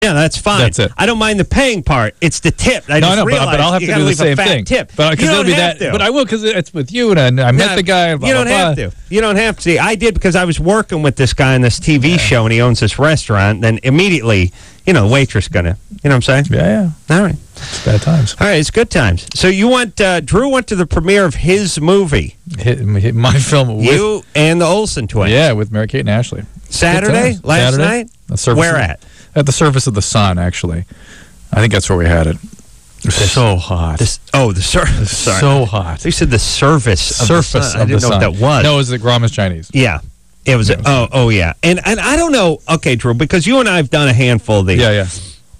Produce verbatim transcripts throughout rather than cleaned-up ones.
Yeah, that's fine. That's it. I don't mind the paying part. It's the tip. I no, just no, but, realized but I'll have you to gotta do the leave same a fat thing. Tip. But, you it'll don't be have that, to. but I will because it's with you, and I, I met No, the guy. Blah, you don't blah, have blah. to. You don't have to. See, I did because I was working with this guy on this T V yeah. show, and he owns this restaurant. Then immediately, you know, the waitress gonna, you know what I'm saying? Yeah, yeah. All right. It's bad times. All right, it's good times. So you want, uh, Drew went to the premiere of his movie. Hit, hit my film. With, you and the Olsen twins. Yeah, with Mary Kate and Ashley. Saturday? Last Saturday? night? The surface Where of, at? At the Surface of the Sun, actually. I think that's where we had it. It was This, so hot. This, oh, the surface. So hot. You said the surface of Surface the sun. of I didn't the know sun. what that was. No, it was the Grauman's Chinese. Yeah. It was, Yeah, it was oh, oh, yeah. And and I don't know, okay, Drew, because you and I have done a handful of these. Yeah, yeah.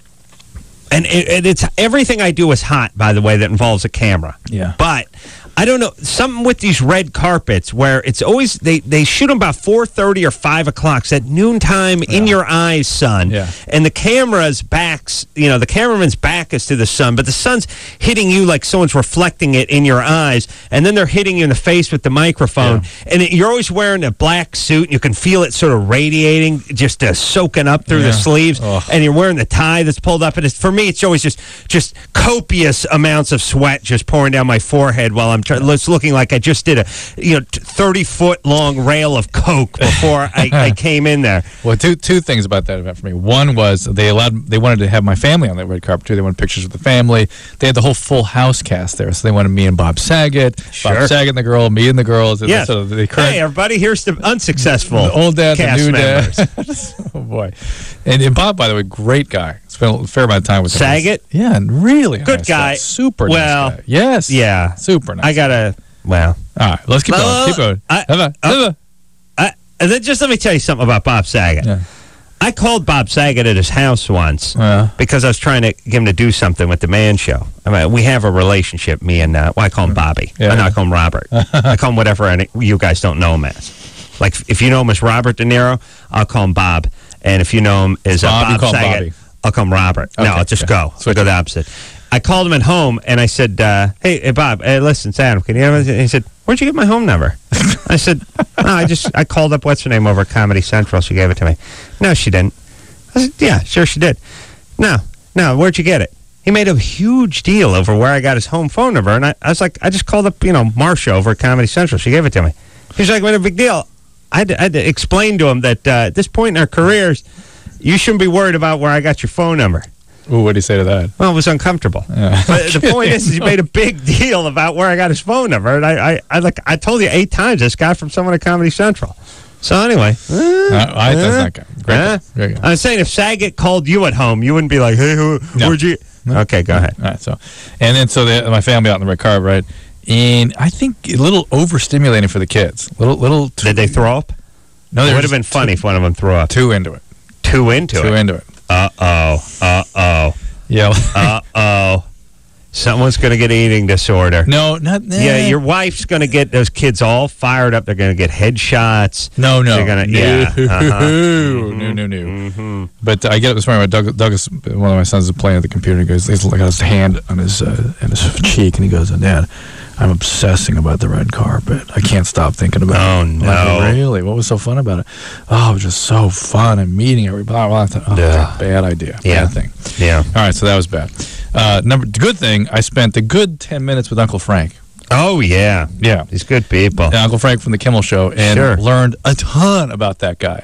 And it, it, it's everything I do is hot, by the way, that involves a camera. Yeah. But I don't know, something with these red carpets where it's always, they, they shoot them about four thirty or five o'clock. It's at noontime yeah. in your eyes, sun. Yeah. And the camera's backs, you know, the cameraman's back is to the sun, but the sun's hitting you like someone's reflecting it in your eyes. And then they're hitting you in the face with the microphone. Yeah. And it, you're always wearing a black suit, and you can feel it sort of radiating, just uh, soaking up through Yeah. the sleeves. Ugh. And you're wearing the tie that's pulled up. And it's, for me, it's always just, just copious amounts of sweat just pouring down my forehead while I'm trying. It's looking like I just did a, you know, thirty foot long rail of coke before I, I came in there. Well, two two things about that event for me. One was they allowed they wanted to have my family on that red carpet too. They wanted pictures with the family. They had the whole Full House cast there, so they wanted me and Bob Saget, Sure. Bob Saget and the girl, me and the girls. Yes. So the current, Hey, everybody, here's the unsuccessful the old dad, cast the new members. dad. Oh boy, and, and Bob, by the way, great guy. Spent a fair amount of time with him. Saget? Yeah, and really Good nice guy. super Well, nice guy. Yes, Yeah. super nice. I got to, well. All right, let's keep No, going. Keep going. I- Have a- have a- I, and then just let me tell you something about Bob Saget. Yeah. I called Bob Saget at his house once Yeah. because I was trying to get him to do something with the Man Show. I mean, we have a relationship, me and, uh, well, I call him Bobby. Yeah. I not call him Robert. I call him whatever any, you guys don't know him as. Like, if you know him as Robert De Niro, I'll call him Bob. And if you know him as uh, Bob, you Bob call him Saget, Bobby. I'll call him Robert. No, Okay, I'll just okay. go. So go the opposite. I called him at home, and I said, uh, hey, hey, Bob, hey, listen, it's Adam. Can you have a-" He said, where'd you get my home number? I said, no, I just, I called up, what's her name, over at Comedy Central. She gave it to me. No, she didn't. I said, yeah, sure she did. No, no, where'd you get it? He made a huge deal over where I got his home phone number, and I, I was like, I just called up, you know, Marsha over at Comedy Central. She gave it to me. He's like, what a big deal. I had to, I had to explain to him that uh, at this point in our careers, you shouldn't be worried about where I got your phone number. Ooh, what do you say to that? Well, it was uncomfortable. Yeah. But the point is, is, he made a big deal about where I got his phone number, and I, I, I like, I told you eight times this got from someone at Comedy Central. So anyway, uh, Uh, I, that's uh, not good. Great uh, guy. Great guy. I was saying if Saget called you at home, you wouldn't be like, hey, who, No. where'd you? Okay, go ahead. All right, so, and then so the, my family out in the red carpet, right? And I think a little overstimulating for the kids. Little, little. Too, Did they throw up? No, It they would were have been just funny too, if one of them threw up. too into it. Too into Too it. into it. Uh oh. Uh oh. Yeah. Uh oh. Someone's going to get an eating disorder. no, not. Nah. Yeah, your wife's going to get those kids all fired up. They're going to get headshots. No, no. They're gonna, no, yeah. Uh-huh. no, no, no. Mm-hmm. But I get it this morning. Doug, Douglas, one of my sons, is playing at the computer. He goes, he's got his hand on his uh, on his cheek, and he goes, "Dad, I'm obsessing about the red carpet. I can't stop thinking about Oh, it." I'm no. like, really? What was so fun about it? Oh, it was just so fun and meeting everybody. Blah, blah, blah. Oh, Yeah. bad idea. Yeah. Bad thing. Yeah. All right, so that was bad. Uh, number the good thing, I spent a good ten minutes with Uncle Frank. Oh, yeah. Yeah. He's good people. Yeah, Uncle Frank from the Kimmel Show, and Sure. learned a ton about that guy.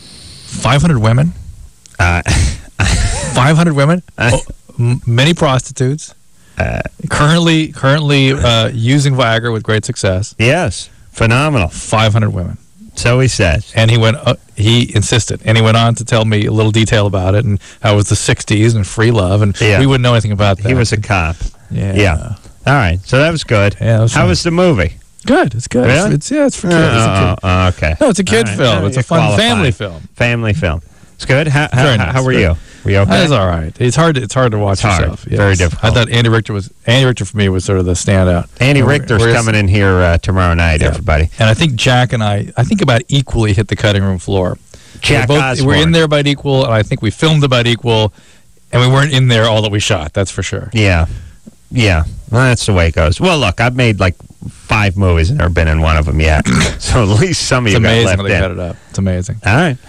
five hundred women. Uh, five hundred women. Uh, oh, m- many prostitutes. Uh, currently currently uh, using Viagra with great success. yes. Phenomenal. five hundred women. So he says. And he went. Uh, he insisted, and he went on to tell me a little detail about it, and how it was the sixties and free love, and Yeah. we wouldn't know anything about that. He was a cop. yeah. Yeah. All right. So that was good. Yeah, that was How fun. was the movie? Good. It's good. Really? It's, it's yeah. It's for kids. Oh, it's a kid. oh, okay. No, it's a kid All right. film. Oh, It's a you're fun qualified. family film. Family film. It's good. How, how, Very how, nice. how were Very- you? Were you okay? It's all right. It's hard. To, it's hard to watch It's hard. yourself. Very difficult. I thought Andy Richter was Andy Richter for me was sort of the standout. Andy Where- Richter's whereas- coming in here uh, tomorrow night, Yeah. everybody. and I think Jack and I, I think about equally hit the cutting room floor. Jack we're, both, Osborne. we're in there about equal, and I think we filmed about equal, and we weren't in there all that we shot. That's for sure. Yeah. Yeah. Well, that's the way it goes. Well, look, I've made like five movies and never been in one of them yet. So at least some of It's you got amazing left how they in. cut it up. It's amazing. All right.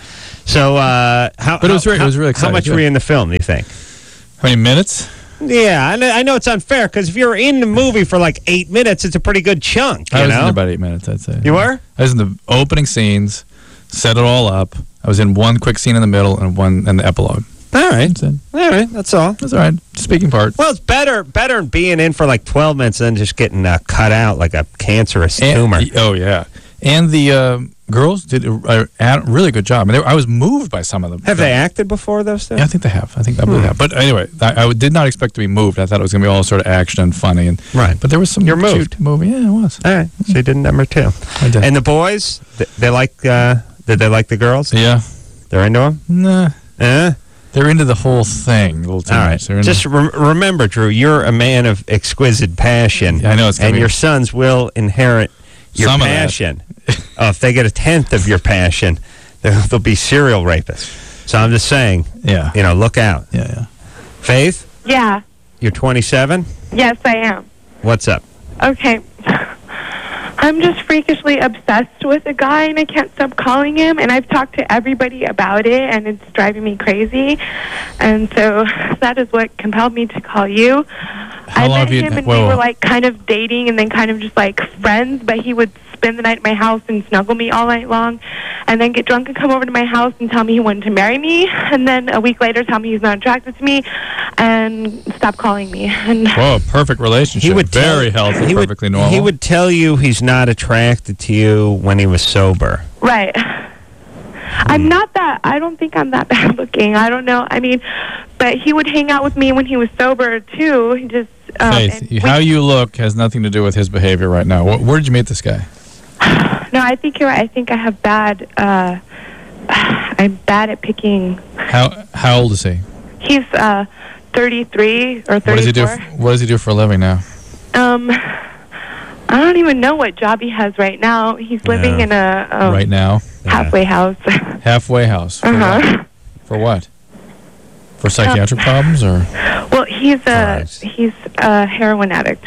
So, uh, how? But it was how, really- it was really How exciting, much yeah. were you in the film? Do you think? How many minutes? Yeah, I know, I know it's unfair because if you're in the movie for like eight minutes, it's a pretty good chunk. You I was know? in about eight minutes, I'd say. You were? I was in the opening scenes, set it all up. I was in one quick scene in the middle and one in the epilogue. All right, That's it. all right, that's all. That's all right. Speaking part. Well, it's better better than being in for like twelve minutes than just getting uh, cut out like a cancerous And- tumor. Oh, yeah. And the uh, girls did a, a really good job. I mean, they, I was moved by some of them. Have they acted before, those two? Yeah, I think they have. I think I believe they have. But anyway, I, I did not expect to be moved. I thought it was going to be all sort of action and funny. And Right. But there was some You're moved. cute movie. Yeah, it was. All right, so you did number two. I did. And the boys, th- they like, uh, did they like the girls? yeah. They're into them? Nah. Eh? They're into the whole thing. A little too All right. much. They're into- Just rem- remember, Drew, you're a man of exquisite passion. I know it's gonna And be- your sons will inherit your Some of that. passion. Oh, if they get a tenth of your passion, they'll, they'll be serial rapists. So I'm just saying, yeah. you know, look out. Yeah, yeah. Faith, Yeah. you're twenty-seven. Yes, I am. What's up? Okay. I'm just freakishly obsessed with a guy, and I can't stop calling him. And I've talked to everybody about it, and it's driving me crazy. And so that is what compelled me to call you. How I long met have you- him, and whoa, we whoa. were like kind of dating, and then kind of just like friends. But he would spend the night at my house and snuggle me all night long, and then get drunk and come over to my house and tell me he wanted to marry me. And then a week later, tell me he's not attracted to me, and stop calling me. And Whoa, perfect relationship. Very tell- healthy, he would- perfectly normal. He would tell you he's not attracted to you when he was sober. Right. I'm not that, I don't think I'm that bad looking. I don't know. I mean, but he would hang out with me when he was sober, too. He just. Um, Faith, and we- how you look has nothing to do with his behavior right now. Wh- Where did you meet this guy? No, I think you're right. I think I have bad. Uh, I'm bad at picking. How How old is he? He's uh, thirty-three or thirty-four. What does he do? f- What does he do for a living now? Um, I don't even know what job he has right now. He's living Yeah. in a um, right now, halfway house. halfway house. For uh what? huh. For what? For psychiatric problems, or Well, he's a Christ. he's a heroin addict.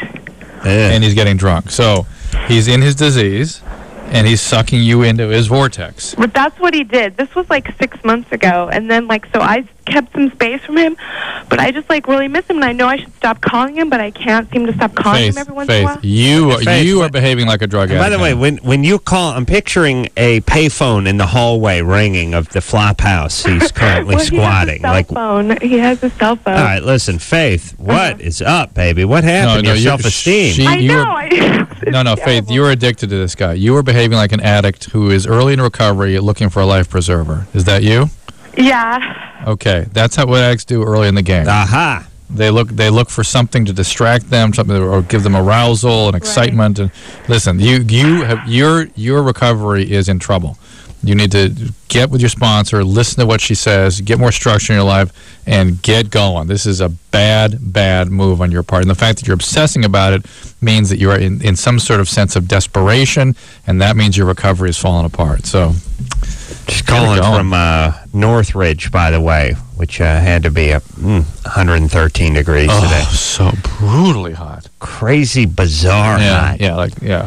and he's getting drunk. So he's in his disease, and he's sucking you into his vortex. But that's what he did. This was like six months ago, and then like so I kept some space from him, but I just like really miss him, and I know I should stop calling him, but I can't seem to stop calling Faith, him every once in a Faith, while. you Faith, you are Faith. behaving like a drug And addict. by the way, now. when when you call, I'm picturing a payphone in the hallway ringing of the flop house he's currently Well, squatting. He has a cell Like, phone. He has a cell phone. all right, listen, Faith, what is up, baby? What happened? no, Your you- self-esteem. she- I you know. were- I, no, no, Faith, you are addicted to this guy. You are behaving like an addict who is early in recovery, looking for a life preserver. Is that you? Yeah. Okay, that's how what addicts do early in the game. Aha. They look they look for something to distract them, something to, or give them arousal and excitement. And listen, you you have your your recovery is in trouble. You need to get with your sponsor, listen to what she says, get more structure in your life, and get going. This is a bad, bad move on your part. And the fact that you're obsessing about it means that you are in, in some sort of sense of desperation, and that means your recovery is falling apart. So, Just Get it calling going. from uh, Northridge, by the way, which uh, had to be a, mm, one hundred thirteen degrees today. oh, so brutally hot. Crazy, bizarre Yeah, hot. yeah, like yeah.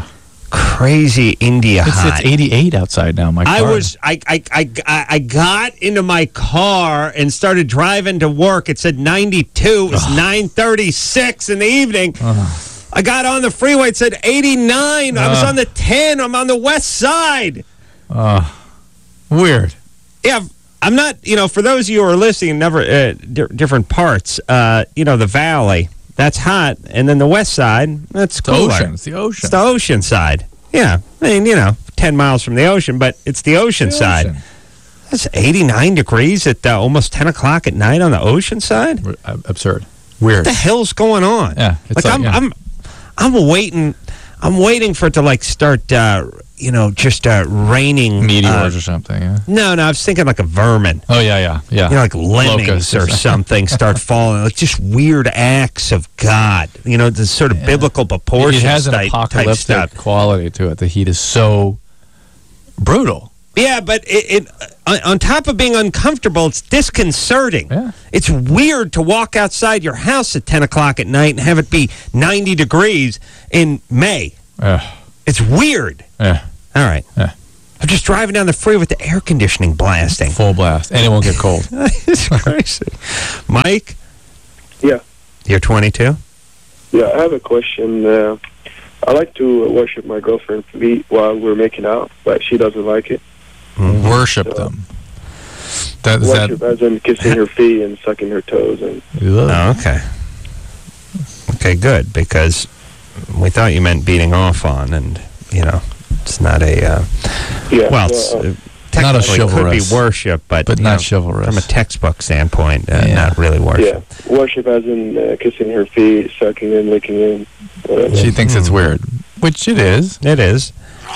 Crazy India It's, hot. it's eighty-eight outside now. My I car. was I, I I I I got into my car and started driving to work. It said ninety-two. It was nine thirty-six in the evening. I got on the freeway. It said eighty-nine. I was Ugh. on the ten. I'm on the west side. Uh, weird. Yeah, I'm not. You know, for those of you who are listening, never uh, di- different parts. Uh, you know, the valley that's hot, and then the west side that's The cooler. ocean. It's the ocean. It's the ocean side. Yeah, I mean, you know, ten miles from the ocean, but it's the ocean The side. ocean. It's eighty-nine degrees at uh, almost ten o'clock at night on the ocean side. What Uh, Absurd. Weird. the hell's going on? Yeah, it's like, like, I'm, yeah. I'm, I'm waiting. I'm waiting for it to like start. Uh, you know, just uh, raining Meteors uh, or something. Yeah. no, no, I was thinking like a vermin. Oh yeah, yeah, yeah. You know, like lemmings Locusts. or something start falling. Like just weird acts of God. You know, the sort of biblical It, proportions it has an type, type apocalyptic stuff. quality to it. The heat is so brutal. Yeah, but it, it on, on top of being uncomfortable, it's disconcerting. Yeah. It's weird to walk outside your house at ten o'clock at night and have it be ninety degrees in May. Yeah. It's weird. Yeah. All right. Yeah. I'm just driving down the freeway with the air conditioning blasting. Full blast. And it won't get cold. It's crazy. Mike? Yeah. You're twenty-two? Yeah, I have a question. Uh, I like to worship my girlfriend's feet while we're making out, but she doesn't like it. Mm-hmm. Worship So, them. That, is worship that, as in kissing her feet and sucking her toes. And Oh, okay. Okay, good, because we thought you meant beating off on, and, you know, it's not a, uh, yeah, well, it's, uh, uh, Not a technically it could be chivalrous. worship, but, But you not know, chivalrous. from a textbook standpoint, uh, Yeah. not really worship. yeah, worship as in uh, kissing her feet, sucking in, licking in, whatever. She thinks it's weird, which it is. It is.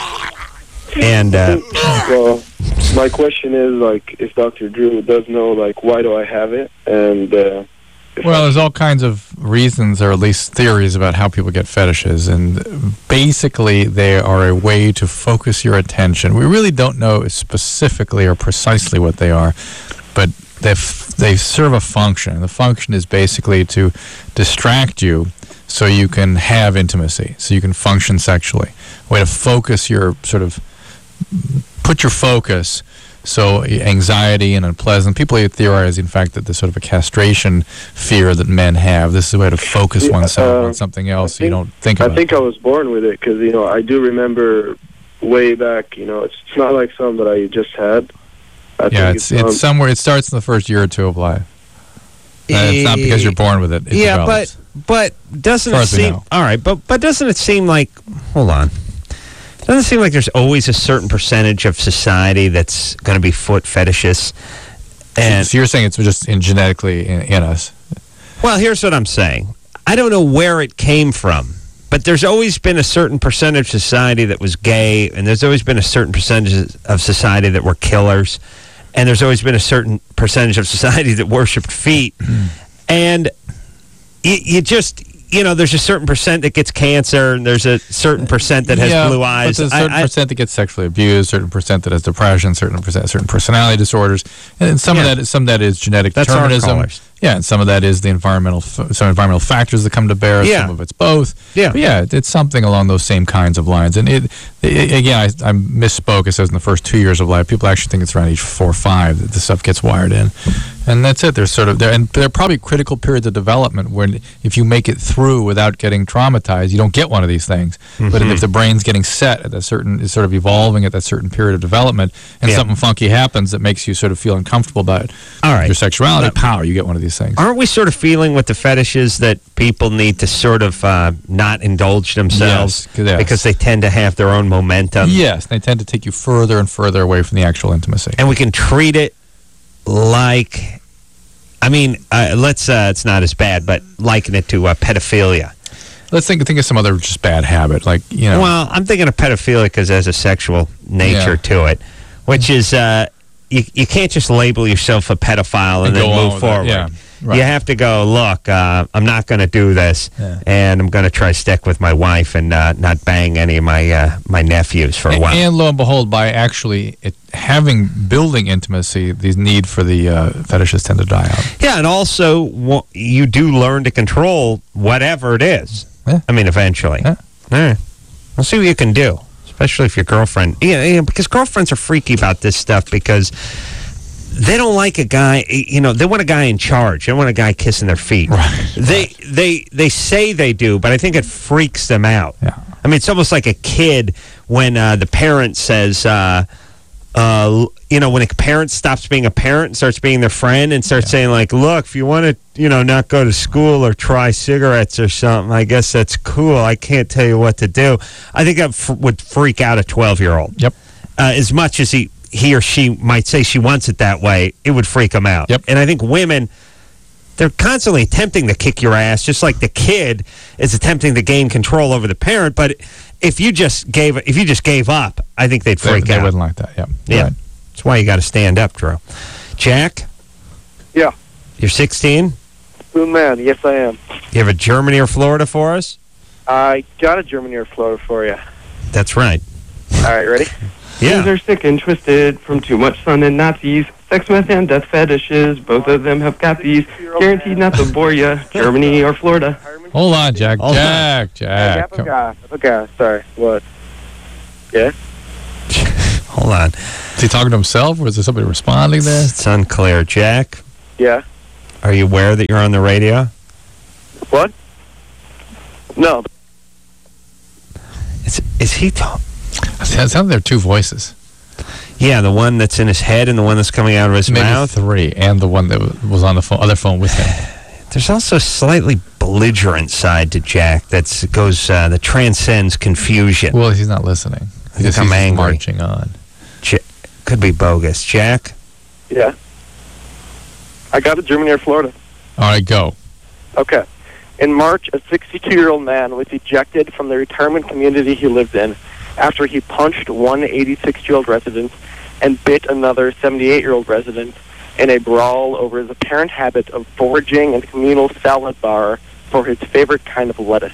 And, uh, Well, my question is, like, if Doctor Drew does know, like, why do I have it? And, uh, if Well, I- there's all kinds of reasons, or at least theories, about how people get fetishes, and basically they are a way to focus your attention. We really don't know specifically or precisely what they are, but they they serve a function. The function is basically to distract you so you can have intimacy, so you can function sexually. A way to focus your sort of put your focus. So anxiety and unpleasant. People theorize, in fact, that there's sort of a castration fear that men have. This is a way to focus Yeah, oneself uh, on something else so I you think- don't think I about think it. I was born with it because, you know, I do remember way back, you know, it's, it's not like some that I just had. I Yeah, think it's it's um, somewhere. It starts in the first year or two of life. And it's not because you're born with it. It yeah, develops. but but doesn't As far it as we seem know. all right? But but doesn't it seem like hold on? Doesn't it seem like there's always a certain percentage of society that's going to be foot fetishists? And so you're saying it's just in genetically in, in us. well, here's what I'm saying. I don't know where it came from, but there's always been a certain percentage of society that was gay, and there's always been a certain percentage of society that were killers, and there's always been a certain percentage of society that worshipped feet. And you, you just, you know, there's a certain percent that gets cancer, and there's a certain percent that has yeah, blue but eyes. there's a certain I- I- percent that gets sexually abused, certain percent that has depression, certain percent, certain personality disorders, and some Yeah. of that is some of that is genetic That's our determinism. callers. Yeah, and some of that is the environmental, f- some environmental factors that come to bear. Yeah. Some of it's both. Yeah. But yeah, it's something along those same kinds of lines. And it, it again, I, I misspoke. It says in the first two years of life, people actually think it's around age four or five that the stuff gets wired in, and that's it. There's sort of there, and there are probably critical periods of development when if you make it through without getting traumatized, you don't get one of these things. But Mm-hmm. if the brain's getting set at a certain, is sort of evolving at that certain period of development, and Yeah. something funky happens that makes you sort of feel uncomfortable about it, All right. your sexuality, power, you get one of these things. Aren't we sort of feeling with the fetishes that people need to sort of uh, not indulge themselves Yes, yes. because they tend to have their own momentum? Yes, they tend to take you further and further away from the actual intimacy. And we can treat it like, I mean, uh, let's, uh, it's not as bad, but liken it to uh, pedophilia. Let's think think of some other just bad habit, like you know. Well, I'm thinking of pedophilia because there's a sexual nature Yeah. to it, which is uh, you, you can't just label yourself a pedophile and, And then go on move with it, forward. yeah, right. You have to go, look, uh, I'm not going to do this, Yeah. and I'm going to try stick with my wife and uh, not bang any of my uh, my nephews for a while. And lo and behold, by actually it, having building intimacy, the need for the uh, fetishes tend to die out. Yeah, and also wha- you do learn to control whatever it is. Yeah. I mean, eventually. Yeah. Yeah. We'll see what you can do, especially if your girlfriend. Yeah, yeah, because girlfriends are freaky about this stuff because they don't like a guy. You know, they want a guy in charge. They don't want a guy kissing their feet. Right, They they they say they do, but I think it freaks them out. Yeah. I mean, it's almost like a kid when uh, the parent says. Uh, uh, you know, when a parent stops being a parent and starts being their friend and starts saying, like, look, if you want to, you know, not go to school or try cigarettes or something, I guess that's cool. I can't tell you what to do. I think that f- would freak out a twelve-year-old. Yep. Uh, as much as he, he or she might say she wants it that way, it would freak them out. Yep. And I think women, they're constantly attempting to kick your ass, just like the kid is attempting to gain control over the parent. But if you just gave, if you just gave up, I think they'd They, freak they out. wouldn't like that. Yeah. Yeah. Right. That's why you got to stand up, Drew. Jack? Yeah. You're sixteen? Boom man, yes I am. You have a Germany or Florida for us? I got a Germany or Florida for you. That's right. All right, ready? Yeah. Teens are sick and twisted from too much sun and Nazis. Sex, meth, and death fetishes. Both of them have got these. Guaranteed not to bore ya. Germany or Florida. Hold on, Jack. Hold Jack. Jack. Come- Okay, okay, sorry. What? Yeah? Hold on. Is he talking to himself, or is there somebody responding there? It's unclear. Jack, Yeah. are you aware that you're on the radio? What? No. Is, is he talking? It sounds like there are two voices. Yeah, the one that's in his head and the one that's coming out of his Maybe mouth. three, and the one that was on the phone, other phone with him. There's also a slightly belligerent side to Jack that goes uh, that transcends confusion. Well, he's not listening. He just, I'm he's just angry. marching on. Ja- could be bogus. Jack, Yeah. I got a Germany or Florida. All right, go. Okay. In March, a sixty-two-year-old man was ejected from the retirement community he lived in after he punched one eighty-six-year-old resident and bit another seventy-eight-year-old resident in a brawl over his apparent habit of foraging in a communal salad bar for his favorite kind of lettuce.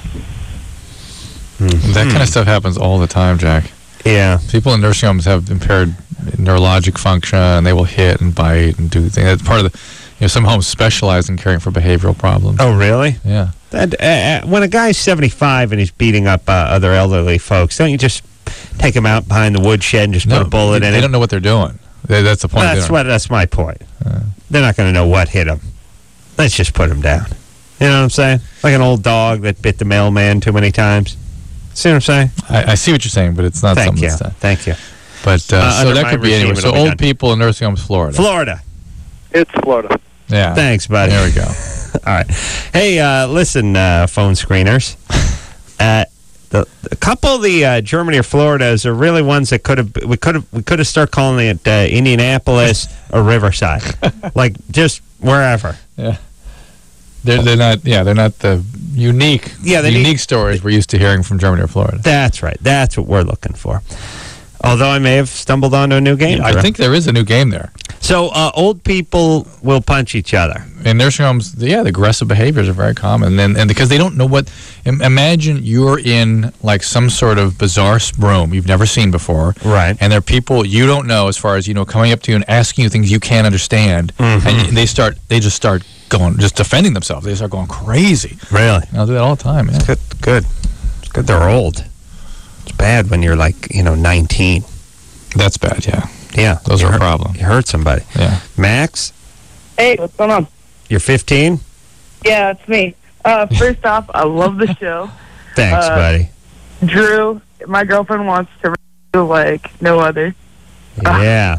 That kind of stuff happens all the time, Jack. yeah. People in nursing homes have impaired neurologic function, and they will hit and bite and do things. That's part of the. You know, some homes specialize in caring for behavioral problems. Oh, really? Yeah. That, uh, uh, when a guy's seventy-five and he's beating up uh, other elderly folks, don't you just take him out behind the woodshed and just put a bullet they, in they it? don't know what they're doing. They, that's the point. They That's don't- what. That's my point. They're not going to know what hit him. Let's just put him down. You know what I'm saying? Like an old dog that bit the mailman too many times. See what I'm saying? I, I see what you're saying, but it's not Thank something you. that's done. Thank you. But uh, Uh, so under that my could be regime, anywhere. it'll So be old done. people in nursing homes, Florida. Florida. It's Florida. Yeah. Thanks, buddy. There we go. All right. Hey, uh, listen, uh, phone screeners. Uh, the, a couple of the uh, Germany or Floridas are really ones that could have we could have we could have started calling it uh, Indianapolis or Riverside, like just wherever. Yeah. They're, they're not. Yeah, they're not the unique. Yeah, they unique need- stories we're used to hearing from Germany or Florida. That's right. That's what we're looking for. Although I may have stumbled onto a new game. I Drew. think there is a new game there. So uh, old people will punch each other. In nursing homes, yeah, the aggressive behaviors are very common, and and because they don't know what. im- Imagine you're in like some sort of bizarre room you've never seen before, Right. and there are people you don't know, as far as you know, coming up to you and asking you things you can't understand, Mhm. and you- they start, they just start going, just defending themselves. They start going crazy. Really? And I'll do that all the time. Yeah. Good. Good. It's good they're old. It's bad when you're like, you know, nineteen. That's bad. Yeah, Yeah. those you are a hurt- problem. You hurt somebody. Yeah. Max, Hey, what's going on? you're fifteen? Yeah, it's me. Uh, first off, I love the show. Thanks, Uh, buddy. Drew, my girlfriend wants to do like no other. Yeah.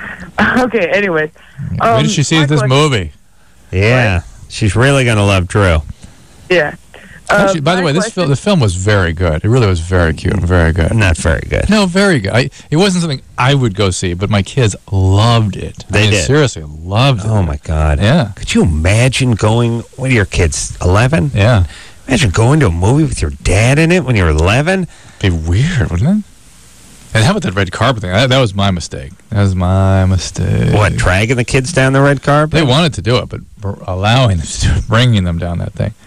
Okay, anyway. When Um, did she see my this question- movie? Yeah. She's really going to love Drew. Yeah. Uh, Actually, by the my way, this question- film, the film was very good. It really was very cute and very good. Not very good. No, very good. I, it wasn't something I would go see, but my kids loved it. I They mean, did. Seriously, loved it. Oh, my God. Yeah. Could you imagine going, what are your kids, eleven? Yeah. Imagine going to a movie with your dad in it when you're eleven? Be weird, wouldn't it? And how about that red carpet thing? That, that was my mistake. That was my mistake. What, dragging the kids down the red carpet? They wanted to do it, but br- allowing them, bringing them down that thing.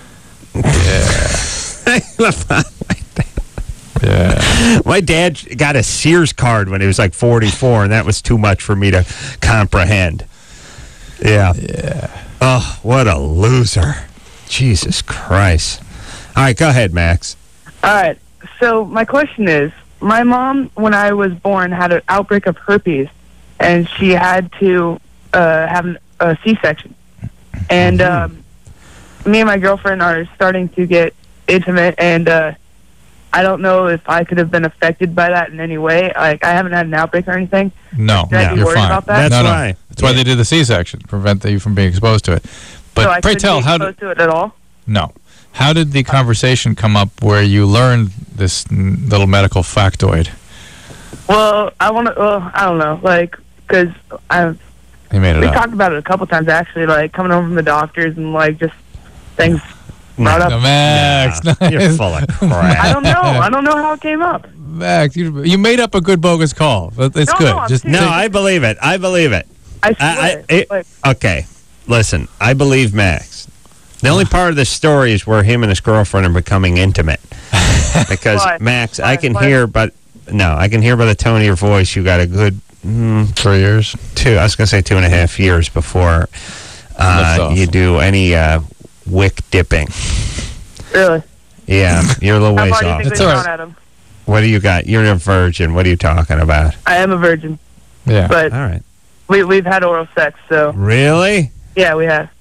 Yeah. My dad got a Sears card when he was like forty-four, and that was too much for me to comprehend. Yeah. Yeah. Oh, what a loser. Jesus Christ. All right, go ahead, Max. All right. So my question is, my mom, when I was born, had an outbreak of herpes, and she had to uh, have an, a C-section. And um, me and my girlfriend are starting to get intimate, and uh, I don't know if I could have been affected by that in any way. Like, I haven't had an outbreak or anything. No, Should I be you're worried fine. about that? That's no, no. why. That's why Yeah. they did the C-section, prevent you from being exposed to it. But so I pray couldn't tell, be how exposed did to it at all? no? How did the conversation come up where you learned this mm, little medical factoid? Well, I want to. Well, I don't know, like, because I've He made it we up. talked about it a couple times actually, like coming home from the doctors and like just things brought No, up. Max, Nah, you're nice. full of I crap. don't know. I don't know how it came up. Max, you, you made up a good bogus call. But it's No, good. no, I'm Just No, serious. I believe it. I believe it. I I- swear. I- it- like, Okay, listen, I believe Max. The only part of the story is where him and his girlfriend are becoming intimate. Because, Why? Max, I Why? can Why? hear, but no, I can hear by the tone of your voice you got a good mm, three years. two, I was going to say two and a half years before uh, Lift off. you do any uh, wick dipping. really. Yeah, you're a little How ways far do you off. think It's they've all gone right. at him? What do you got? You're a virgin. What are you talking about? I am a virgin, Yeah. but All right. we we've had oral sex, so Really? yeah, we have.